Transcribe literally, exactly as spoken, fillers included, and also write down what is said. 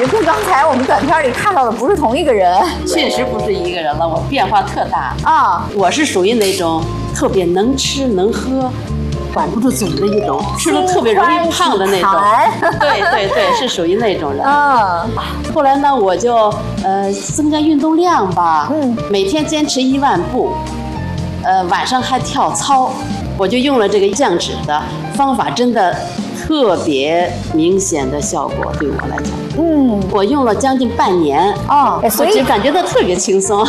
觉跟刚才我们短片里看到的不是同一个人。 确实不是一个人了，我变化特大啊！ 我是属于那种特别能吃能喝，管不住嘴的一种，吃的特别容易胖的那种。对对对，是属于那种人。 嗯。 后来呢，我就呃增加运动量吧，嗯，每天坚持一万步，呃晚上还跳操，我就用了这个降脂的方法，真的特别明显的效果，对我来讲。嗯，我用了将近半年哦，所以感觉到特别轻松。